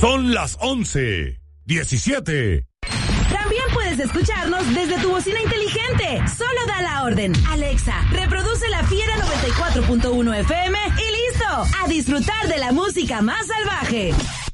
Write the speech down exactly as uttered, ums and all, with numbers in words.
Son las once diecisiete. También puedes escucharnos desde tu bocina inteligente. Solo da la orden. Alexa, reproduce La Fiera noventa y cuatro punto uno F M y listo. A disfrutar de la música más salvaje.